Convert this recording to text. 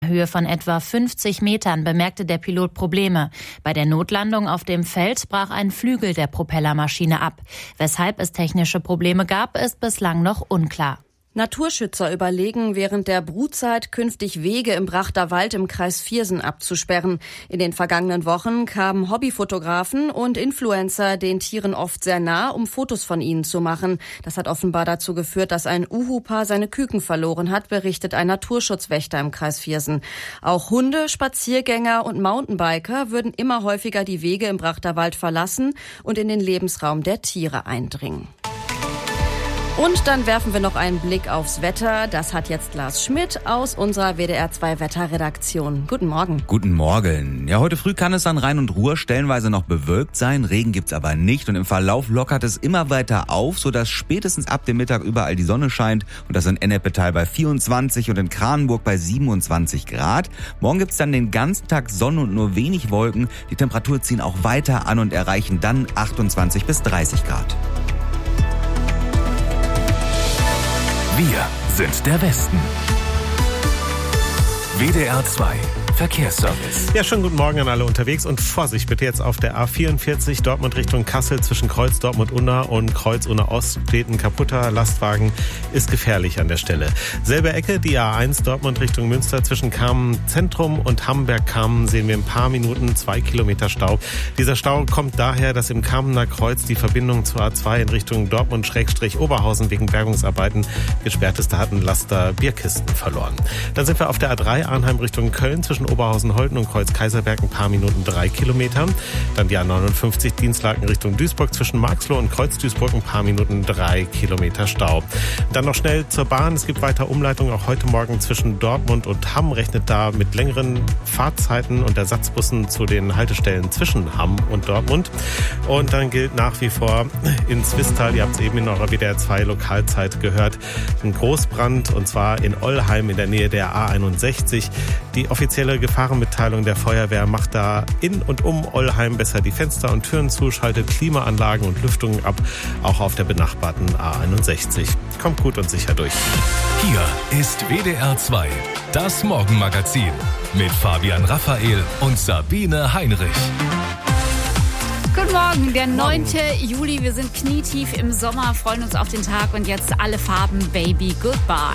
Höhe von etwa 50 Metern bemerkte der Pilot Probleme. Bei der Notlandung auf dem Feld brach ein Flügel der Propellermaschine ab. Weshalb es technische Probleme gab, ist bislang noch unklar. Naturschützer überlegen, während der Brutzeit künftig Wege im Brachter Wald im Kreis Viersen abzusperren. In den vergangenen Wochen kamen Hobbyfotografen und Influencer den Tieren oft sehr nah, um Fotos von ihnen zu machen. Das hat offenbar dazu geführt, dass ein Uhu-Paar seine Küken verloren hat, berichtet ein Naturschutzwächter im Kreis Viersen. Auch Hunde, Spaziergänger und Mountainbiker würden immer häufiger die Wege im Brachter Wald verlassen und in den Lebensraum der Tiere eindringen. Und dann werfen wir noch einen Blick aufs Wetter. Das hat jetzt Lars Schmidt aus unserer WDR 2 Wetterredaktion. Guten Morgen. Guten Morgen. Ja, heute früh kann es an Rhein und Ruhr stellenweise noch bewölkt sein. Regen gibt's aber nicht. Und im Verlauf lockert es immer weiter auf, sodass spätestens ab dem Mittag überall die Sonne scheint. Und das in Ennepetal bei 24 und in Kranenburg bei 27 Grad. Morgen gibt's dann den ganzen Tag Sonne und nur wenig Wolken. Die Temperaturen ziehen auch weiter an und erreichen dann 28 bis 30 Grad. Wir sind der Westen. WDR 2 Verkehrsservice. Ja, schönen guten Morgen an alle unterwegs und Vorsicht bitte jetzt auf der A44 Dortmund Richtung Kassel zwischen Kreuz Dortmund-Unna und Kreuz Unna-Ost steht ein kaputter Lastwagen, ist gefährlich an der Stelle. Selbe Ecke, die A1 Dortmund Richtung Münster zwischen Kamen Zentrum und Hamburg-Kamen sehen wir in ein paar Minuten 2 Kilometer Stau. Dieser Stau kommt daher, dass im Kamener Kreuz die Verbindung zur A2 in Richtung Dortmund-Oberhausen wegen Bergungsarbeiten gesperrt ist. Da hat ein Laster Bierkisten verloren. Dann sind wir auf der A3 Arnheim Richtung Köln zwischen Oberhausen-Holten und Kreuz-Kaiserberg ein paar Minuten 3 Kilometer. Dann die A59 Dienstlaken Richtung Duisburg zwischen Marxloh und Kreuz-Duisburg ein paar Minuten 3 Kilometer Stau. Dann noch schnell zur Bahn. Es gibt weiter Umleitungen auch heute Morgen zwischen Dortmund und Hamm. Rechnet da mit längeren Fahrzeiten und Ersatzbussen zu den Haltestellen zwischen Hamm und Dortmund. Und dann gilt nach wie vor in Zwistal, ihr habt es eben in eurer WDR 2 Lokalzeit gehört, ein Großbrand und zwar in Ollheim in der Nähe der A61. Die offizielle Gefahrenmitteilung der Feuerwehr macht da in und um Ollheim besser die Fenster und Türen zu, schaltet Klimaanlagen und Lüftungen ab, auch auf der benachbarten A61. Kommt gut und sicher durch. Hier ist WDR 2, das Morgenmagazin mit Fabian Raphael und Sabine Heinrich. Guten Morgen, der 9. Juli. Wir sind knietief im Sommer, freuen uns auf den Tag und jetzt alle Farben, Baby, Goodbye.